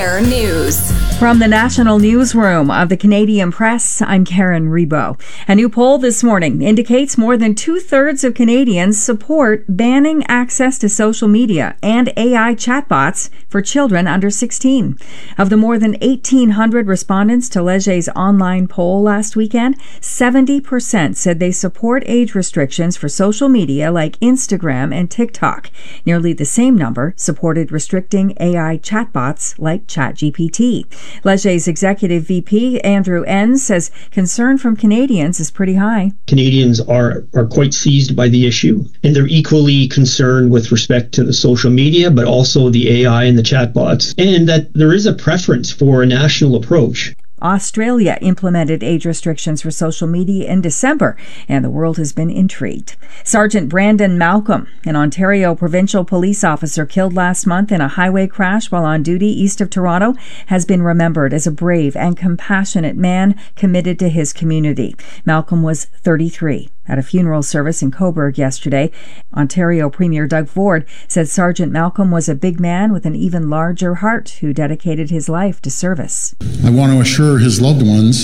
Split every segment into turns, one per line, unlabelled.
On-Air News.
From the National Newsroom of the Canadian Press, I'm Karen Rebo. A new poll this morning indicates more than two-thirds of Canadians support banning access to social media and AI chatbots for children under 16. Of the more than 1,800 respondents to Leger's online poll last weekend, 70% said they support age restrictions for social media like Instagram and TikTok. Nearly the same number supported restricting AI chatbots like ChatGPT. Leger's executive VP, Andrew Enns, says concern from Canadians is pretty high.
Canadians are quite seized by the issue, and they're equally concerned with respect to the social media, but also the AI and the chatbots, and that there is a preference for a national approach.
Australia implemented age restrictions for social media in December, and the world has been intrigued. Sergeant Brandon Malcolm, an Ontario provincial police officer killed last month in a highway crash while on duty east of Toronto, has been remembered as a brave and compassionate man committed to his community. Malcolm was 33. At a funeral service in Cobourg yesterday, Ontario Premier Doug Ford said Sergeant Malcolm was a big man with an even larger heart who dedicated his life to service.
I want to assure his loved ones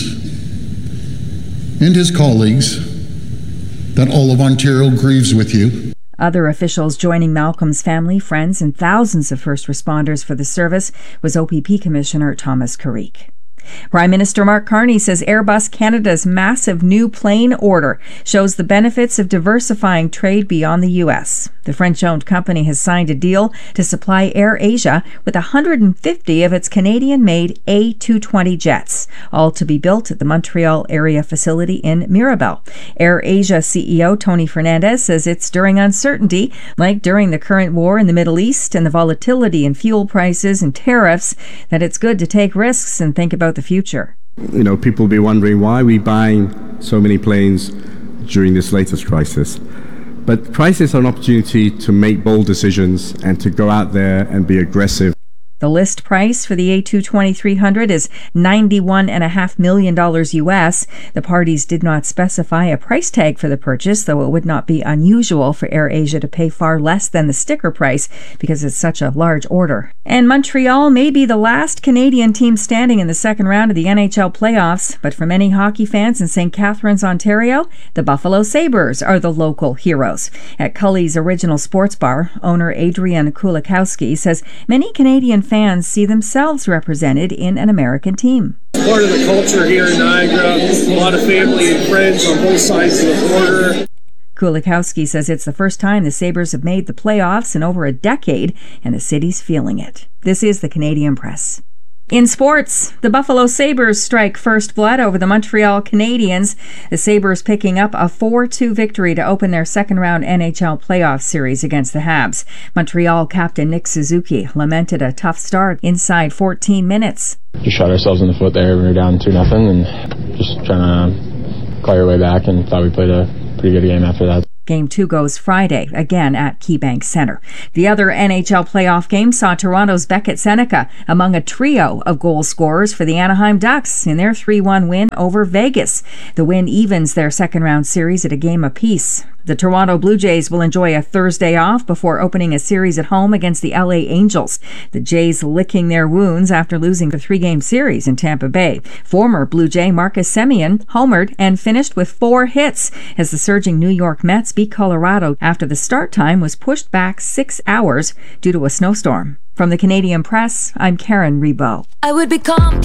and his colleagues that all of Ontario grieves with you.
Other officials joining Malcolm's family, friends, and thousands of first responders for the service was OPP Commissioner Thomas Carrique. Prime Minister Mark Carney says Airbus Canada's massive new plane order shows the benefits of diversifying trade beyond the U.S. The French-owned company has signed a deal to supply AirAsia with 150 of its Canadian-made A220 jets, all to be built at the Montreal area facility in Mirabel. AirAsia CEO Tony Fernandez says it's during uncertainty, like during the current war in the Middle East and the volatility in fuel prices and tariffs, that it's good to take risks and think about the future.
You know, people will be wondering why we're buying so many planes during this latest crisis. But crises are an opportunity to make bold decisions and to go out there and be aggressive.
The list price for the A220-300 is $91.5 million U.S. The parties did not specify a price tag for the purchase, though it would not be unusual for AirAsia to pay far less than the sticker price because it's such a large order. And Montreal may be the last Canadian team standing in the second round of the NHL playoffs, but for many hockey fans in St. Catharines, Ontario, the Buffalo Sabres are the local heroes. At Cully's Original Sports Bar, owner Adrian Kulikowski says many Canadian fans see themselves represented in an American team.
Part of the culture here in Niagara, a lot of family and friends on both sides of the border.
Kulikowski says it's the first time the Sabres have made the playoffs in over a decade, and the city's feeling it. This is the Canadian Press. In sports, the Buffalo Sabres strike first blood over the Montreal Canadiens. The Sabres picking up a 4-2 victory to open their second-round NHL playoff series against the Habs. Montreal captain Nick Suzuki lamented a tough start inside 14 minutes.
Just shot ourselves in the foot there when we were down 2-0 and just trying to claw our way back, and thought we played a pretty good game after that.
Game 2 goes Friday, again at KeyBank Center. The other NHL playoff game saw Toronto's Beckett Seneca among a trio of goal scorers for the Anaheim Ducks in their 3-1 win over Vegas. The win evens their second-round series at a game apiece. The Toronto Blue Jays will enjoy a Thursday off before opening a series at home against the LA Angels. The Jays licking their wounds after losing the 3-game series in Tampa Bay. Former Blue Jay Marcus Semien homered and finished with 4 hits as the surging New York Mets beat Colorado after the start time was pushed back 6 hours due to a snowstorm. From the Canadian Press, I'm Karen Rebo.
I would be